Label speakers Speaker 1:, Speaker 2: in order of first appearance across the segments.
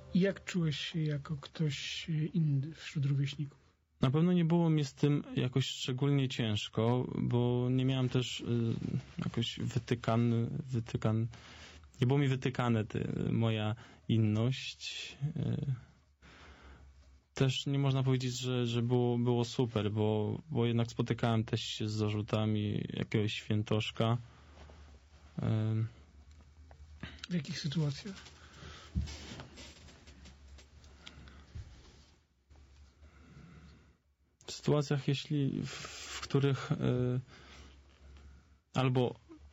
Speaker 1: I jak czułeś się jako ktoś inny wśród rówieśników?
Speaker 2: Na pewno nie było mi z tym jakoś szczególnie ciężko, bo nie miałem też jakoś nie było mi wytykane moja inność. Też nie można powiedzieć, że było super, bo jednak spotykałem też się z zarzutami jakiegoś świętoszka.
Speaker 1: W jakich sytuacjach?
Speaker 2: W sytuacjach, w których albo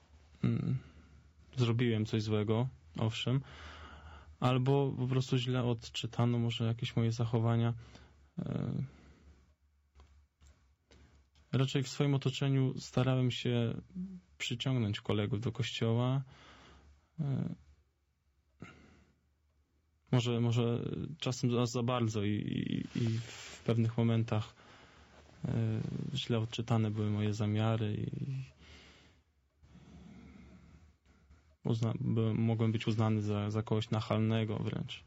Speaker 2: zrobiłem coś złego, owszem, albo po prostu źle odczytano może jakieś moje zachowania. Raczej w swoim otoczeniu starałem się przyciągnąć kolegów do kościoła. Może czasem za bardzo i w pewnych momentach źle odczytane były moje zamiary i mogłem być uznany za kogoś nachalnego wręcz.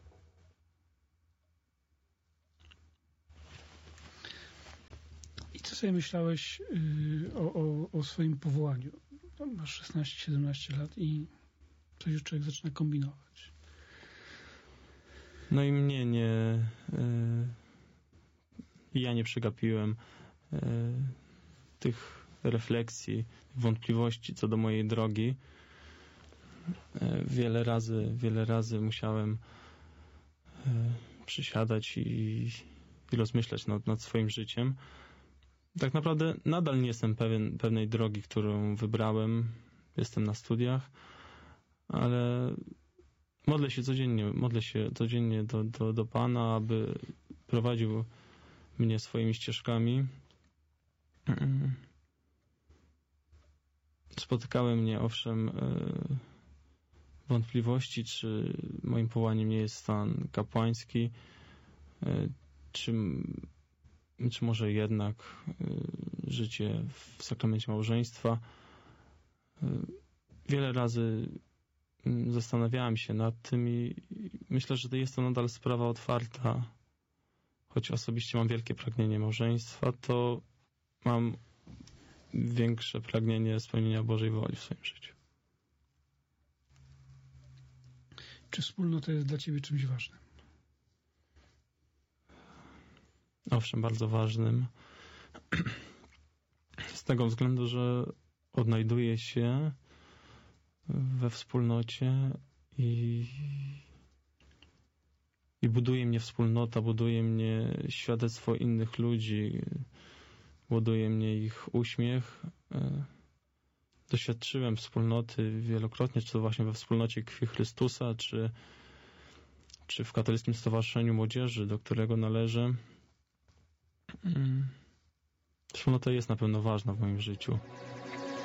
Speaker 1: I co sobie myślałeś o swoim powołaniu? Masz 16-17 lat i coś już człowiek zaczyna kombinować.
Speaker 2: No i ja nie przegapiłem tych refleksji, wątpliwości co do mojej drogi. Wiele razy musiałem przysiadać i rozmyślać nad swoim życiem. Tak naprawdę nadal nie jestem pewnej drogi, którą wybrałem. Jestem na studiach, ale modlę się codziennie do Pana, aby prowadził mnie swoimi ścieżkami. Spotykały mnie owszem wątpliwości, czy moim powołaniem nie jest stan kapłański, czy może jednak życie w sakramencie małżeństwa. Wiele razy zastanawiałem się nad tym i myślę, że jest to nadal sprawa otwarta. Choć osobiście mam wielkie pragnienie małżeństwa, to mam większe pragnienie spełnienia Bożej woli w swoim życiu.
Speaker 1: Czy wspólnota jest dla ciebie czymś ważnym?
Speaker 2: Owszem, bardzo ważnym. Z tego względu, że odnajduję się we wspólnocie i buduje mnie wspólnota, buduje mnie świadectwo innych ludzi, buduje mnie ich uśmiech. Doświadczyłem wspólnoty wielokrotnie, czy to właśnie we wspólnocie Krwi Chrystusa, czy w Katolickim Stowarzyszeniu Młodzieży, do którego należę. Wspólnota jest na pewno ważna w moim życiu.